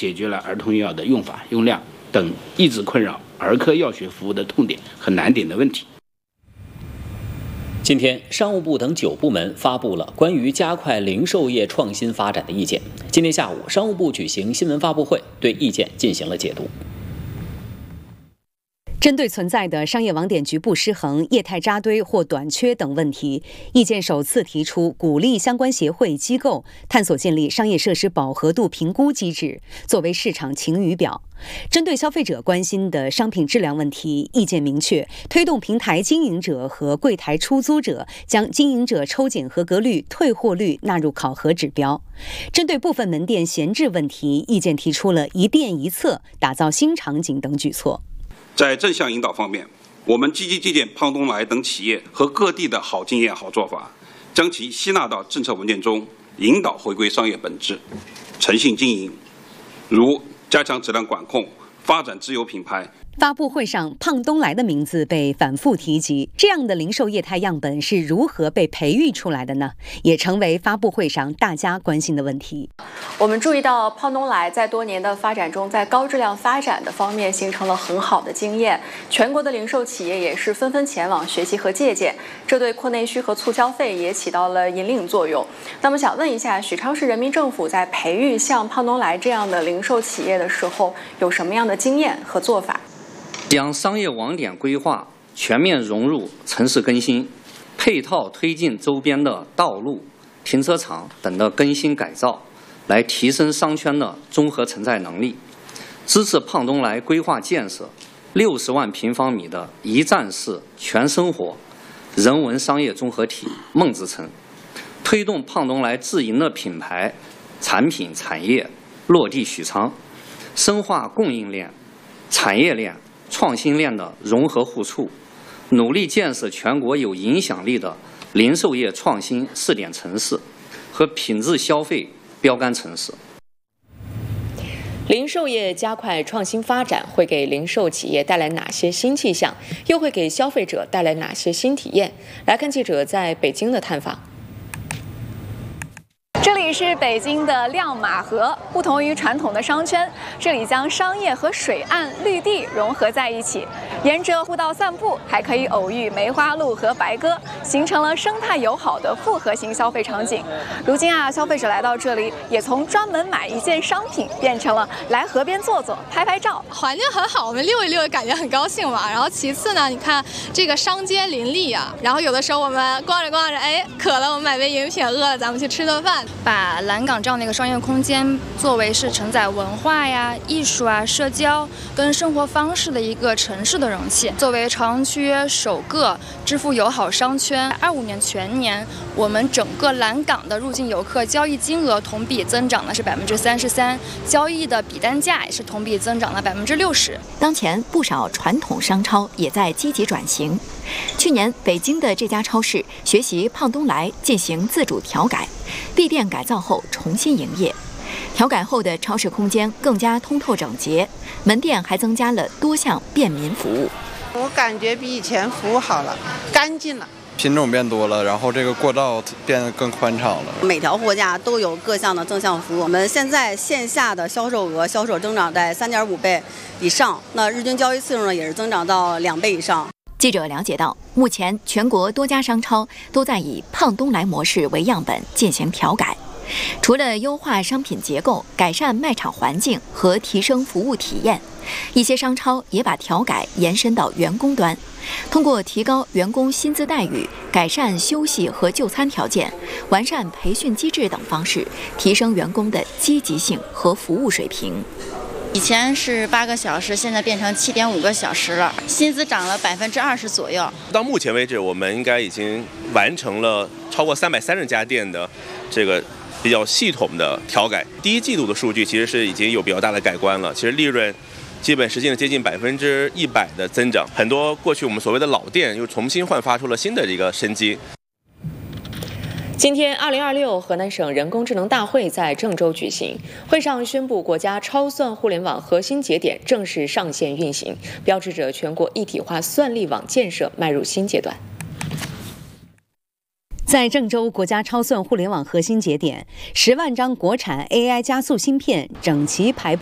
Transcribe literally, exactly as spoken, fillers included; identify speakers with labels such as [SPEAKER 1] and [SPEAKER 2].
[SPEAKER 1] 解决了儿童药的用法、用量等一直困扰儿科药学服务的痛点和难点的问题。
[SPEAKER 2] 今天，商务部等九部门发布了关于加快零售业创新发展的意见。今天下午，商务部举行新闻发布会，对意见进行了解读。
[SPEAKER 3] 针对存在的商业网点局部失衡、业态扎堆或短缺等问题，意见首次提出鼓励相关协会机构探索建立商业设施饱和度评估机制，作为市场晴雨表。针对消费者关心的商品质量问题，意见明确推动平台经营者和柜台出租者将经营者抽检合格率、退货率纳入考核指标。针对部分门店闲置问题，意见提出了一店一策、打造新场景等举措。
[SPEAKER 4] 在正向引导方面，我们积极借鉴胖东来等企业和各地的好经验、好做法，将其吸纳到政策文件中，引导回归商业本质，诚信经营，如加强质量管控、发展自有品牌。
[SPEAKER 3] 发布会上，胖东来的名字被反复提及。这样的零售业态样本是如何被培育出来的呢？也成为发布会上大家关心的问题。
[SPEAKER 5] 我们注意到，胖东来在多年的发展中，在高质量发展的方面形成了很好的经验，全国的零售企业也是纷纷前往学习和借鉴，这对扩内需和促消费也起到了引领作用。那么，想问一下，许昌市人民政府在培育像胖东来这样的零售企业的时候，有什么样的经验和做法？
[SPEAKER 6] 将商业网点规划全面融入城市更新，配套推进周边的道路、停车场等的更新改造，来提升商圈的综合承载能力，支持胖东来规划建设六十万平方米的一站式全生活人文商业综合体梦之城，推动胖东来自营的品牌、产品、产业落地许昌，深化供应链、产业链、创新链的融合互促，努力建设全国有影响力的零售业创新试点城市和品质消费标杆城市。
[SPEAKER 7] 零售业加快创新发展会给零售企业带来哪些新气象，又会给消费者带来哪些新体验？来看记者在北京的探访。
[SPEAKER 5] 这里是北京的亮马河，不同于传统的商圈，这里将商业和水岸绿地融合在一起，沿着互道散步，还可以偶遇梅花鹿和白鸽，形成了生态友好的复合型消费场景。如今啊，消费者来到这里，也从专门买一件商品，变成了来河边坐坐、拍拍照。
[SPEAKER 8] 环境很好，我们溜一溜，感觉很高兴嘛。然后其次呢，你看这个商街林立啊，然后有的时候我们逛着逛着，哎，渴了，我们买杯饮品；饿了，咱们去吃顿饭。
[SPEAKER 9] 把蓝港这样的一个商业空间作为是承载文化呀、艺术啊、社交跟生活方式的一个城市的容器。作为朝阳区首个支付友好商圈，二五年全年我们整个蓝港的入境游客交易金额同比增长的是百分之三十三，交易的笔单价也是同比增长了百分之六十。
[SPEAKER 10] 当前不少传统商超也在积极转型。去年，北京的这家超市学习胖东来进行自主调改，闭店改造后重新营业。调改后的超市空间更加通透整洁，门店还增加了多项便民服务。
[SPEAKER 11] 我感觉比以前服务好了，干净了。
[SPEAKER 12] 品种变多了，然后这个过道变得更宽敞了。
[SPEAKER 13] 每条货架都有各项的正向服务。我们现在线下的销售额销售增长在三点五倍以上，那日均交易次数呢也是增长到两倍以上。
[SPEAKER 10] 记者了解到，目前全国多家商超都在以胖东来模式为样本进行调改。除了优化商品结构、改善卖场环境和提升服务体验，一些商超也把调改延伸到员工端，通过提高员工薪资待遇、改善休息和就餐条件、完善培训机制等方式，提升员工的积极性和服务水平。
[SPEAKER 14] 以前是八个小时，现在变成七点五个小时了，薪资涨了百分之二十左右。
[SPEAKER 15] 到目前为止，我们应该已经完成了超过三百三十家店的这个比较系统的调改。第一季度的数据其实是已经有比较大的改观了，其实利润基本实现了接近百分之一百的增长，很多过去我们所谓的老店又重新焕发出了新的这个生机。
[SPEAKER 7] 今天，二零二六河南省人工智能大会在郑州举行。会上宣布，国家超算互联网核心节点正式上线运行，标志着全国一体化算力网建设迈入新阶段。
[SPEAKER 3] 在郑州国家超算互联网核心节点，十万张国产 A I 加速芯片整齐排布